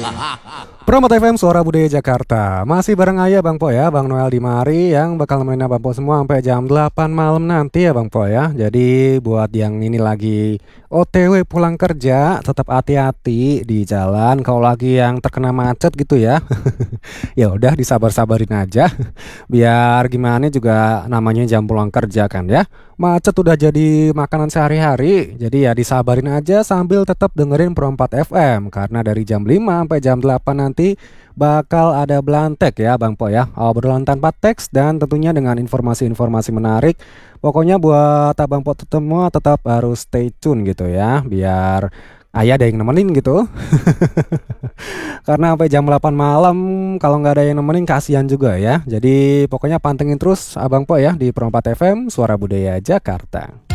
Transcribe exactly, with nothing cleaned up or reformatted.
Promot F M Suara Budaya Jakarta. Masih bareng Ayah Bang Po ya, Bang Noel Dimari yang bakal nemenin Bang Po semua sampai jam delapan malam nanti ya Bang Po ya. Jadi buat yang ini lagi O T W pulang kerja, tetap hati-hati di jalan. Kalau lagi yang terkena macet gitu ya, ya udah disabar-sabarin aja. Biar gimana juga namanya jam pulang kerja kan ya. Macet udah jadi makanan sehari-hari. Jadi ya disabarin aja sambil tetap dengerin Pro empat F M. Karena dari jam lima sampai jam delapan nanti bakal ada Belantek ya Bang Po ya. Obrolan tanpa teks dan tentunya dengan informasi-informasi menarik. Pokoknya buat Abang Po semua tetap harus stay tune gitu ya. Biar Ayah ada yang nemenin gitu. Karena sampai jam delapan malam kalau nggak ada yang nemenin kasihan juga ya. Jadi pokoknya pantengin terus Abang Po ya di Pro empat F M Suara Budaya Jakarta.